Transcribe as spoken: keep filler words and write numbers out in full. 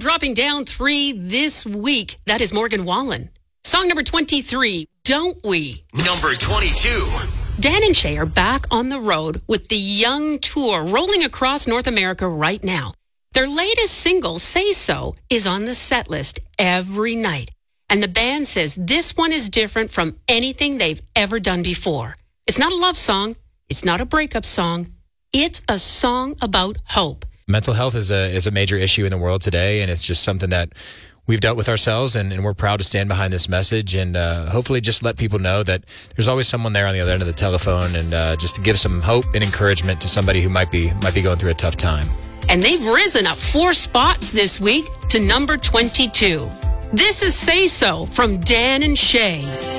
Dropping down three this week, that is Morgan Wallen. Song number twenty-three, Don't We? Number twenty-two. Dan and Shay are back on the road with the Young Tour rolling across North America right now. Their latest single, Say So, is on the set list every night. And the band says this one is different from anything they've ever done before. It's not a love song. It's not a breakup song. It's a song about hope. Mental health is a is a major issue in the world today, and it's just something that we've dealt with ourselves, and, and we're proud to stand behind this message and uh, hopefully just let people know that there's always someone there on the other end of the telephone, and uh, just to give some hope and encouragement to somebody who might be might be going through a tough time. And they've risen up four spots this week to number twenty-two. This is Say So from Dan and Shay.